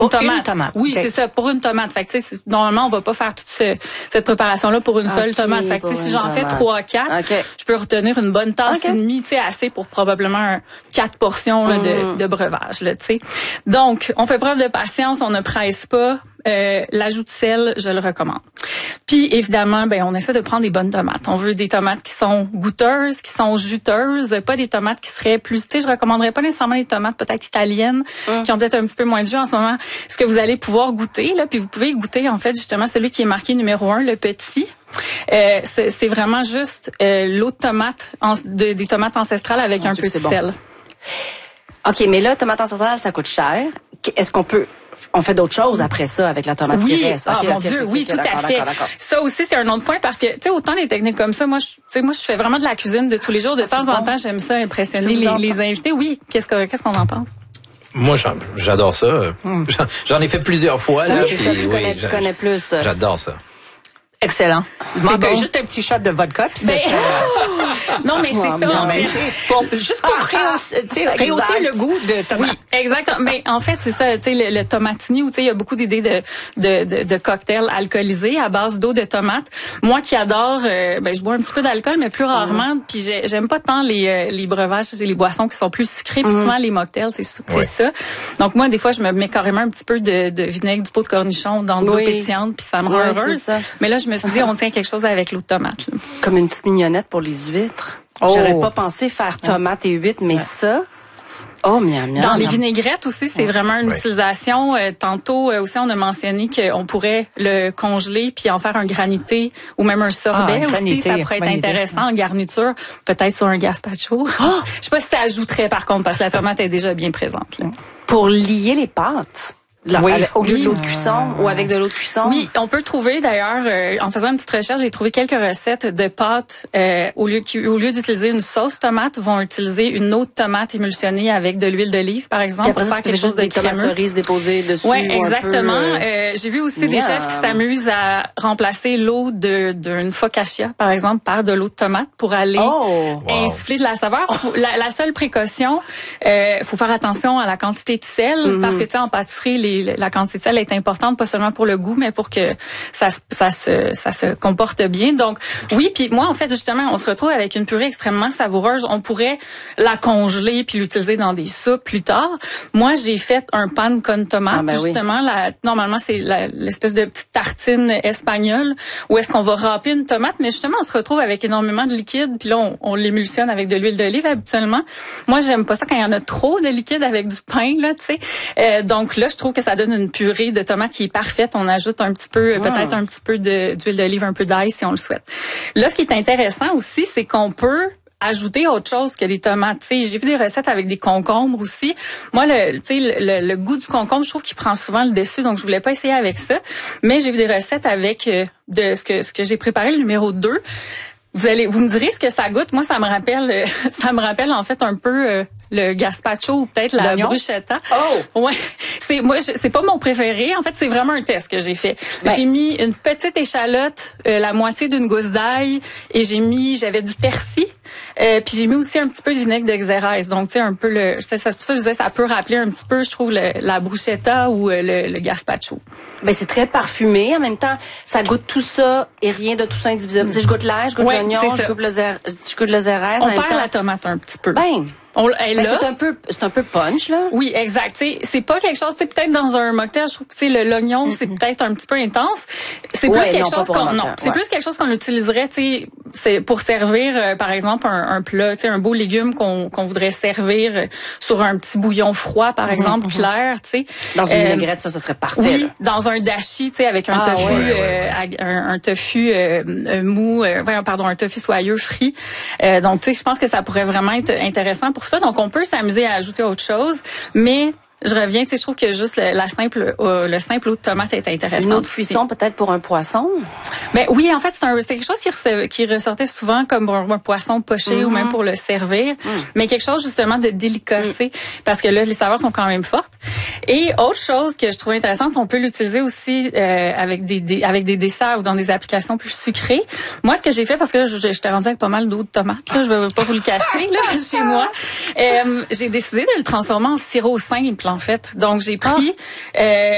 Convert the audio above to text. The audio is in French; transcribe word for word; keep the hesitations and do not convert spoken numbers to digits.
Une oh, tomate. Une tomate. Oui, okay. c'est ça, pour une tomate. Fait que, tu sais, normalement, on va pas faire toute ce, cette préparation-là pour une seule okay, tomate. Fait que, tu sais, si j'en fais trois, quatre, okay. je peux retenir une bonne tasse okay. et demie, tu sais, assez pour probablement un, quatre portions là, de, mm. de breuvage, là, tu sais. Donc, on fait preuve de patience, on ne presse pas. Euh, l'ajout de sel, je le recommande. Puis évidemment, ben on essaie de prendre des bonnes tomates. On veut des tomates qui sont goûteuses, qui sont juteuses, pas des tomates qui seraient plus. Tu sais, je recommanderais pas nécessairement les tomates peut-être italiennes mm. qui ont peut-être un petit peu moins de jus en ce moment. Ce que vous allez pouvoir goûter là, puis vous pouvez goûter en fait justement celui qui est marqué numéro un, le petit. Euh, c'est, c'est vraiment juste euh, l'eau de tomate, en, de, des tomates ancestrales avec Mon un Dieu, peu de bon. sel. Ok, mais là, tomate ancestrale, ça coûte cher. Est-ce qu'on peut On fait d'autres choses après ça avec la tomate oui. qui reste. Ah, okay, mon okay, Dieu, okay, oui, okay, tout d'accord, à fait. D'accord, d'accord. Ça aussi, c'est un autre point parce que, tu sais, autant des techniques comme ça, moi, je, tu sais, moi, je fais vraiment de la cuisine de tous les jours. De ah, temps en bon. temps, j'aime ça impressionner les, les invités. Oui, qu'est-ce que, qu'est-ce qu'on en pense? Moi, j'adore ça. Hmm. J'en ai fait plusieurs fois. Là, c'est ça, tu, oui, connais, tu connais plus. J'adore ça. Excellent. Il manque bon. juste un petit shot de vodka. Puis ben, non, mais c'est oh, ça. Non, mais pour, juste pour ah, rehausser, ah, rehausser le goût de tomate. Oui, exactement. Mais en fait, c'est ça. Tu sais, le, le tomatini, où tu sais, il y a beaucoup d'idées de, de, de, de cocktails alcoolisés à base d'eau de tomate. Moi, qui adore, euh, ben, je bois un petit peu d'alcool, mais plus rarement. Mm. Puis j'aime pas tant les, euh, les breuvages, les boissons qui sont plus sucrées. Puis mm. souvent les mocktails, c'est c'est ouais. ça. Donc moi, des fois, je me mets carrément un petit peu de, de vinaigre, du pot de cornichon dans de l'eau oui. pétillante, puis ça me rend ouais, heureuse. Mais là, je me suis dit, on tient quelque chose avec l'eau de tomate. Là. Comme une petite mignonnette pour les huîtres. Oh. J'aurais pas pensé faire tomate et huîtres, mais ouais. ça... Oh, miam, miam. Dans les vinaigrettes aussi, c'est ouais. vraiment une ouais. utilisation. Euh, tantôt euh, aussi, on a mentionné qu'on pourrait le congeler puis en faire un granité ou même un sorbet ah, un aussi. Ça pourrait être intéressant idée. En garniture, peut-être sur un gazpacho. Oh! Je sais pas si ça ajouterait par contre, parce que la tomate est déjà bien présente. Là. Pour lier les pâtes. Là, oui. avec, au lieu de l'eau de cuisson ou avec de l'eau de cuisson. Oui, on peut trouver d'ailleurs, euh, en faisant une petite recherche, j'ai trouvé quelques recettes de pâtes euh, au lieu qui, au lieu d'utiliser une sauce tomate, vont utiliser une eau de tomate émulsionnée avec de l'huile d'olive, par exemple, après pour ça, faire quelque chose de des crémeux. tomates cerises déposées dessus. Oui, exactement. Un peu, euh, j'ai vu aussi yeah. des chefs qui s'amusent à remplacer l'eau de d'une focaccia, par exemple, par de l'eau de tomate pour aller oh, wow. insuffler de la saveur. Oh. La, la seule précaution, euh, faut faire attention à la quantité de sel, mm-hmm. parce que tu sais en pâtisserie, les, la quantité de sel est importante, pas seulement pour le goût, mais pour que ça, ça, se, ça se comporte bien. Donc, oui, puis moi, en fait, justement, on se retrouve avec une purée extrêmement savoureuse. On pourrait la congeler puis l'utiliser dans des soupes plus tard. Moi, j'ai fait un pan con tomate, ah ben justement. Oui. La, normalement, c'est la, l'espèce de petite tartine espagnole où est-ce qu'on va râper une tomate, mais justement, on se retrouve avec énormément de liquide, puis là, on, on l'émulsionne avec de l'huile d'olive habituellement. Moi, j'aime pas ça quand il y en a trop de liquide avec du pain, là, tu sais. Euh, donc là, je trouve que ça donne une purée de tomates qui est parfaite. On ajoute un petit peu, mmh. peut-être un petit peu de, d'huile d'olive, un peu d'ail si on le souhaite. Là, ce qui est intéressant aussi, c'est qu'on peut ajouter autre chose que les tomates. T'sais, j'ai vu des recettes avec des concombres aussi. Moi, le, t'sais, le, le goût du concombre, je trouve qu'il prend souvent le dessus, donc je voulais pas essayer avec ça. Mais j'ai vu des recettes avec euh, de ce que ce que j'ai préparé, le numéro deux. Vous allez, vous me direz ce que ça goûte. Moi, ça me rappelle, ça me rappelle en fait un peu euh, le gazpacho ou peut-être la L'oignon? bruschetta. Oh, ouais. C'est moi, je, c'est pas mon préféré. En fait, c'est vraiment un test que j'ai fait. Ben. J'ai mis une petite échalote, euh, la moitié d'une gousse d'ail, et j'ai mis, j'avais du persil. Euh, puis j'ai mis aussi un petit peu de vinaigre de xérès. Donc, tu sais, un peu le... C'est, c'est pour ça que je disais, ça peut rappeler un petit peu, je trouve, le, la bruschetta ou euh, le, le gazpacho. Ben, c'est très parfumé. En même temps, ça goûte tout ça et rien de tout ça indivisible. Mm. Je goûte l'ail, je goûte ouais, l'oignon, je goûte le zère, je goûte le xérès. On perd la tomate un petit peu. Ben... On, elle ben, là, c'est un peu, c'est un peu punch, là. Oui, exact. T'sais, c'est pas quelque chose, tu sais, peut-être dans un mocktail, je trouve que, tu sais, le, l'oignon, mm-hmm. c'est peut-être un petit peu intense. C'est plus ouais, quelque non, chose qu'on, non, ouais. c'est plus quelque chose qu'on utiliserait, tu sais, c'est pour servir, euh, par exemple, un, un plat, tu sais, un beau légume qu'on, qu'on voudrait servir euh, sur un petit bouillon froid, par exemple, mm-hmm. clair, tu sais. Dans une euh, vinaigrette, ça, ça serait parfait. Oui, là. Dans un dashi, tu sais, avec un ah, tofu, ouais, ouais, ouais. Euh, un, un tofu euh, euh, mou, euh, pardon, un tofu soyeux frit. Euh, donc, tu sais, je pense que ça pourrait vraiment être intéressant pour ça. Donc, on peut s'amuser à ajouter autre chose, mais je reviens, tu sais, je trouve que juste le, la simple, euh, le simple eau de tomate est intéressant. Une eau de cuisson peut-être pour un poisson? Ben oui, en fait, c'est, un, c'est quelque chose qui, rece, qui ressortait souvent comme un, un poisson poché mm-hmm. ou même pour le servir, mm. mais quelque chose justement de délicat, mm. tu sais, parce que là, les saveurs sont quand même fortes. Et autre chose que je trouve intéressante, on peut l'utiliser aussi euh, avec des, des avec des desserts ou dans des applications plus sucrées. Moi, ce que j'ai fait, parce que là, je, je t'ai rendu avec pas mal d'eau de tomate, là, je vais pas vous le cacher là chez moi, euh, j'ai décidé de le transformer en sirop simple en fait. Donc j'ai pris ah. euh,